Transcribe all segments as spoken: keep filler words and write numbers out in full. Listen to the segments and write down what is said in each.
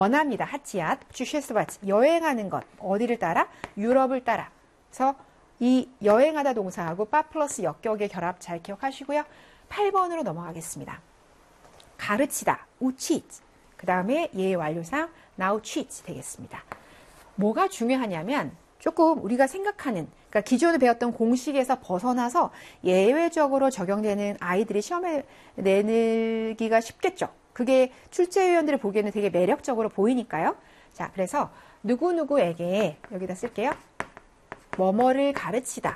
원합니다. 하치앗, 주셰스바치, 여행하는 것. 어디를 따라? 유럽을 따라. 그래서 이 여행하다 동사하고 빠 플러스 역격의 결합 잘 기억하시고요. 팔 번으로 넘어가겠습니다. 가르치다, 우치츠. 그 다음에 얘의 완료상 나우치츠 되겠습니다. 뭐가 중요하냐면 조금 우리가 생각하는, 그러니까 기존에 배웠던 공식에서 벗어나서 예외적으로 적용되는 아이들이 시험에 내기가 쉽겠죠. 그게 출제위원들이 보기에는 되게 매력적으로 보이니까요. 자, 그래서 누구누구에게 여기다 쓸게요. 뭐뭐를 가르치다.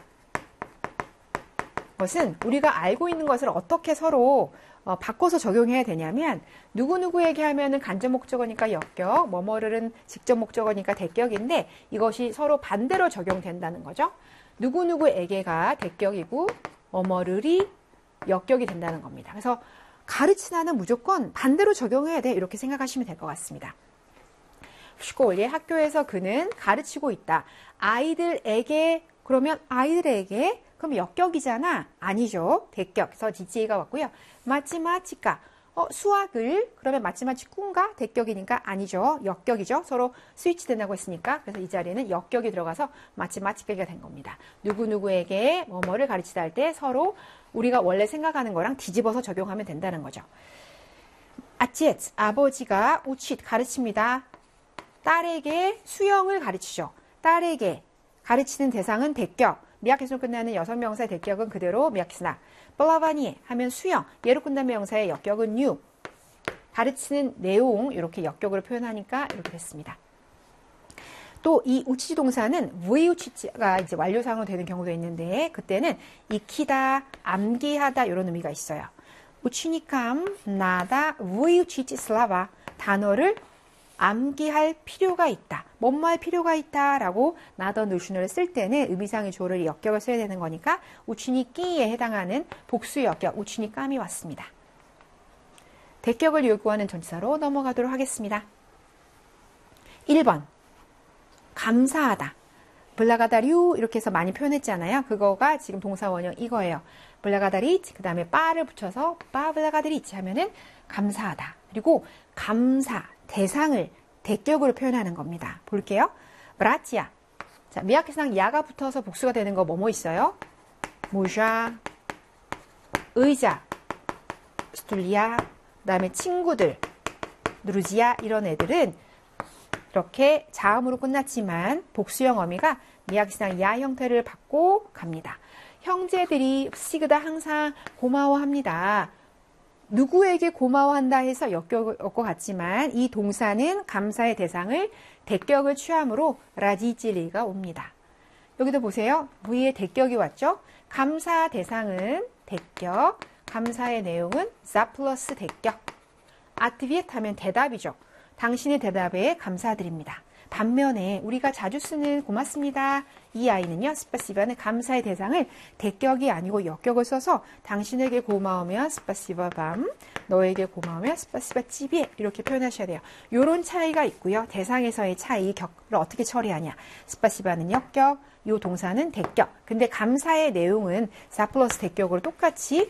것은 우리가 알고 있는 것을 어떻게 서로 어, 바꿔서 적용해야 되냐면 누구누구에게 하면은 간접 목적어니까 역격, 뭐뭐를은 직접 목적어니까 대격인데 이것이 서로 반대로 적용된다는 거죠. 누구누구에게가 대격이고 뭐뭐를이 역격이 된다는 겁니다. 그래서 가르치다는 무조건 반대로 적용해야 돼. 이렇게 생각하시면 될 것 같습니다. 슈코올리의 학교에서 그는 가르치고 있다. 아이들에게, 그러면 아이들에게, 그럼 역격이잖아. 아니죠. 대격. 그래서 지지가 왔고요. 마치마치까. 어, 수학을, 그러면 마치마치꾼가? 대격이니까 아니죠. 역격이죠. 서로 스위치 된다고 했으니까. 그래서 이 자리에는 역격이 들어가서 마치마치까가 된 겁니다. 누구누구에게 뭐뭐를 가르치다 할 때 서로 우리가 원래 생각하는 거랑 뒤집어서 적용하면 된다는 거죠. 아치에츠, 아버지가 우칫 가르칩니다. 딸에게 수영을 가르치죠. 딸에게 가르치는 대상은 대격. 미야키스로 끝나는 여성명사의 대격은 그대로 미야키스나. 플라바니 하면 수영. 얘로 끝나는 명사의 역격은 뉴. 가르치는 내용 이렇게 역격으로 표현하니까 이렇게 됐습니다. 또 이 우치지 동사는 무이우치지가 이제 완료상으로 되는 경우도 있는데 그때는 익히다, 암기하다 이런 의미가 있어요. 우치니캄 나다 무이우치지 슬라바 단어를 암기할 필요가 있다. 뭐뭐 할 필요가 있다라고 나더 노션을 쓸 때는 의미상의 조를 역격을 써야 되는 거니까 우치니끼에 해당하는 복수 역격 우치니깜이 왔습니다. 대격을 요구하는 전치사로 넘어가도록 하겠습니다. 일 번 감사하다. 블라가다류 이렇게 해서 많이 표현했잖아요. 그거가 지금 동사 원형 이거예요. 블라가다리치 그 다음에 빠를 붙여서 빠 블라가다리치 하면은 감사하다. 그리고 감사 대상을 대격으로 표현하는 겁니다. 볼게요. 브라치아. 자, 미야키상 야가 붙어서 복수가 되는 거 뭐뭐 있어요? 모샤, 의자, 스툴리아, 그 다음에 친구들, 누르지아 이런 애들은 이렇게 자음으로 끝났지만 복수형 어미가 미야키상 야 형태를 받고 갑니다. 형제들이 시그다 항상 고마워합니다. 누구에게 고마워한다 해서 역격을 얻고 갔지만 이 동사는 감사의 대상을 대격을 취함으로 라지찔리가 옵니다. 여기도 보세요. V에 대격이 왔죠. 감사 대상은 대격, 감사의 내용은 자 플러스 대격. 아트비엣 하면 대답이죠. 당신의 대답에 감사드립니다. 반면에 우리가 자주 쓰는 고맙습니다. 이 아이는요. 스파시바는 감사의 대상을 대격이 아니고 역격을 써서 당신에게 고마우면 스파시바 밤, 너에게 고마우면 스파시바 찌비에 이렇게 표현하셔야 돼요. 이런 차이가 있고요. 대상에서의 차이, 격을 어떻게 처리하냐. 스파시바는 역격, 이 동사는 대격. 근데 감사의 내용은 사 플러스 대격으로 똑같이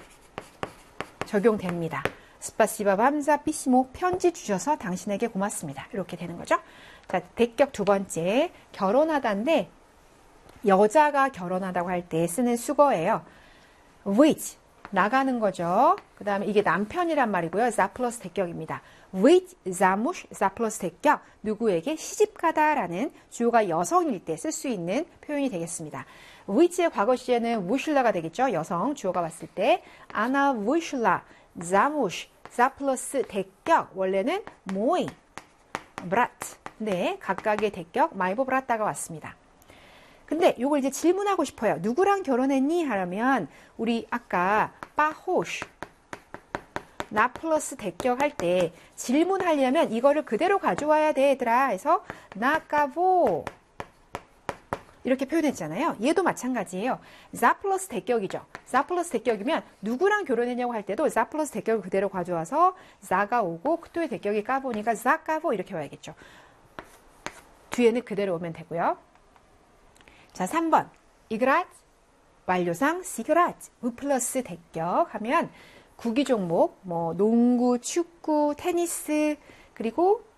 적용됩니다. 스파시바 밤사 피시모 편지 주셔서 당신에게 고맙습니다. 이렇게 되는 거죠. 자, 대격 두 번째 결혼하다인데 여자가 결혼하다고 할 때 쓰는 수거예요. with 나가는 거죠. 그 다음에 이게 남편이란 말이고요. 자 플러스 대격입니다. with 자무시 자 플러스 대격 누구에게 시집가다라는 주어가 여성일 때 쓸 수 있는 표현이 되겠습니다. with의 과거 시제는 무슐라가 되겠죠. 여성 주어가 왔을 때 아나 무슐라 자무시 자 플러스 대격 원래는 모이 브라트 네 각각의 대격 마이보 브라타가 왔습니다. 근데 이걸 이제 질문하고 싶어요. 누구랑 결혼했니? 하면 우리 아까 빠호시 나 플러스 대격 할 때 질문하려면 이거를 그대로 가져와야 돼 얘들아 해서 나까보 이렇게 표현했잖아요. 얘도 마찬가지예요. 자 플러스 대격이죠. 자 플러스 대격이면 누구랑 결혼했냐고 할 때도 자 플러스 대격을 그대로 가져와서 자가 오고 그토의 대격이 까보니까 자 까보 이렇게 와야겠죠. 뒤에는 그대로 오면 되고요. 자, 삼 번 이그랏 완료상 시그랏 우 플러스 대격 하면 구기 종목 뭐 농구, 축구, 테니스 그리고